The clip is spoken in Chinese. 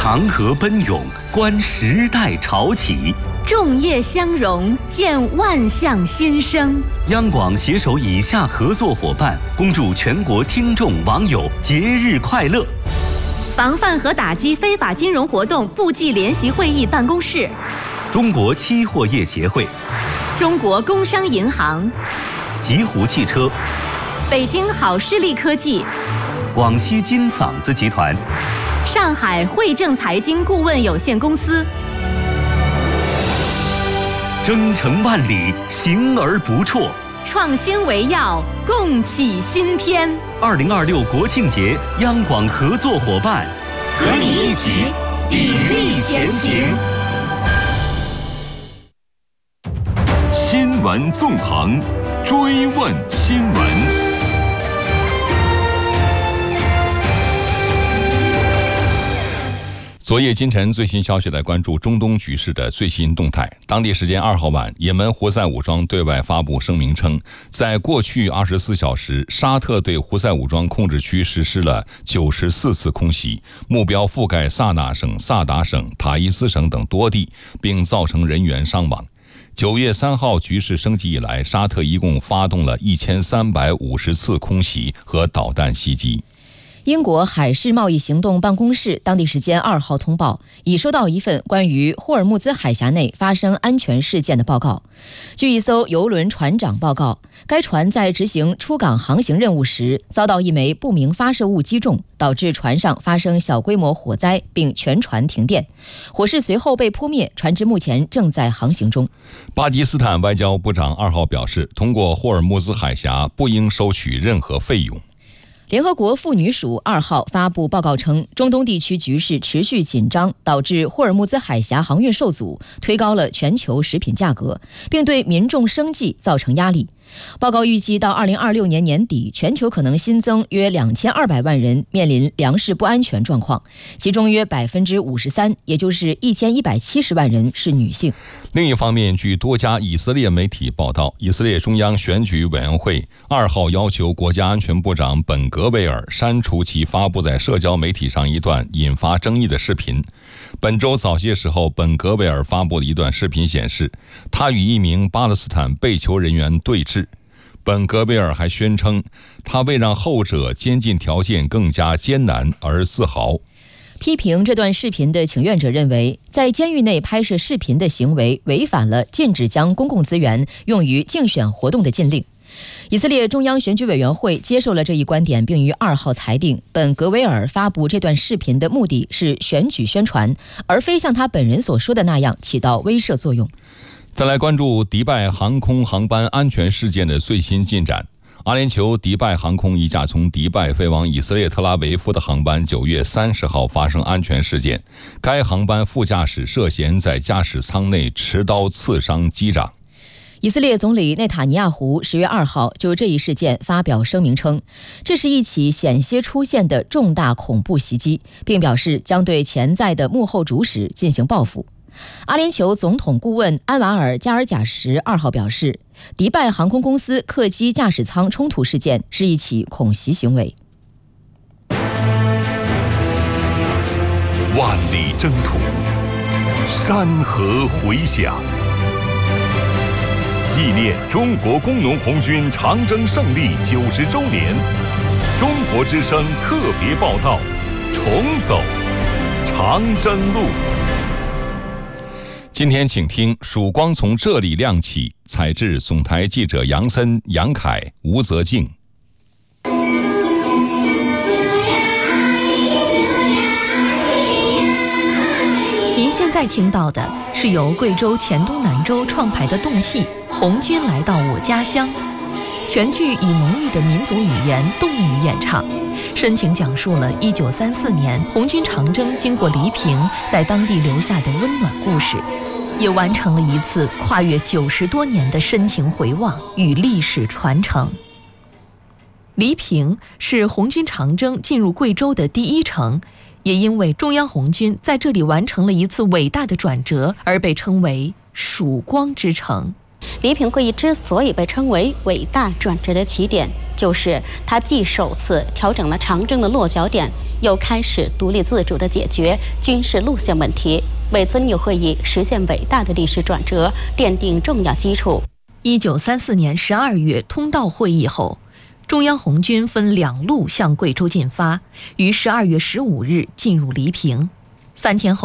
长河奔涌，观时代潮起； 众业相融，见万象新生。 央广携手以下合作伙伴，恭祝全国听众网友节日快乐。 防范和打击非法金融活动部际联席会议办公室， 中国期货业协会， 中国工商银行， 极狐汽车， 北京好视力科技， 广西金嗓子集团， 上海汇正财经顾问有限公司。 征程万里，行而不辍。 创新为要，共启新篇。 2026国庆节，央广合作伙伴， 和你一起砥砺前行。 新闻纵横，追问新闻。昨夜今晨最新消息来关注中东局势的最新动态。当地时间2号晚，也门胡塞武装对外发布声明称，在过去24小时，沙特对胡塞武装控制区实施了94次空袭，目标覆盖萨那省、萨达省、塔伊斯省等多地，并造成人员伤亡。9月3号局势升级以来，沙特一共发动了1350次空袭和导弹袭击。 英国海事贸易行动办公室当地时间2号通报，已收到一份关于霍尔木兹海峡内发生安全事件的报告。据一艘邮轮船长报告，该船在执行出港航行任务时，遭到一枚不明发射物击中，导致船上发生小规模火灾，并全船停电。火势随后被扑灭，船只目前正在航行中。 巴基斯坦外交部长2号表示，通过霍尔木兹海峡不应收取任何费用。 联合国妇女署2号发布报告称，中东地区局势持续紧张，导致霍尔木兹海峡航运受阻，推高了全球食品价格，并对民众生计造成压力。报告预计到2026年年底，全球可能新增约2200万人面临粮食不安全状况，其中约53%，也就是1170万人是女性。 另一方面，据多家以色列媒体报道，以色列中央选举委员会2号要求国家安全部长本格维尔删除其发布在社交媒体上一段引发争议的视频。本周早些时候，本格维尔发布的一段视频显示，他与一名巴勒斯坦被囚人员对峙。本格维尔还宣称，他为让后者监禁条件更加艰难而自豪。 批评这段视频的请愿者认为，在监狱内拍摄视频的行为违反了禁止将公共资源用于竞选活动的禁令。以色列中央选举委员会接受了这一观点，并于2号裁定，本格维尔发布这段视频的目的是选举宣传，而非像他本人所说的那样起到威慑作用。 再来关注迪拜航空航班安全事件的最新进展。阿联酋迪拜航空一架从迪拜飞往以色列特拉维夫的航班9月30号发生安全事件，该航班副驾驶涉嫌在驾驶舱内持刀刺伤机长。 以色列总理内塔尼亚胡10月2号就这一事件发表声明称，这是一起险些出现的重大恐怖袭击，并表示将对潜在的幕后主使进行报复。阿联酋总统顾问安瓦尔·加尔贾什2号表示，迪拜航空公司客机驾驶舱冲突事件是一起恐袭行为。 万里征途，山河回响，纪念中国工农红军长征胜利90周年，中国之声特别报道，重走长征路。今天请听曙光从这里亮起，采制总台记者杨森、杨凯、吴泽静。 您现在听到的是由贵州黔东南州创排的动戏《红军来到我家乡》，全剧以浓郁的民族语言动语演唱，深情讲述了1934年红军长征经过黎平在当地留下的温暖故事，也完成了一次跨越90多年的深情回望与历史传承。黎平是红军长征进入贵州的第一城，也因为中央红军在这里完成了一次伟大的转折，而被称为曙光之城。 黎平会议之所以被称为伟大转折的起点，就是它既首次调整了长征的落脚点，又开始独立自主地解决军事路线问题，为遵义会议实现伟大的历史转折奠定重要基础。 1934年12月通道会议后，中央红军分2路向贵州进发，于12月15日进入黎平。3天后。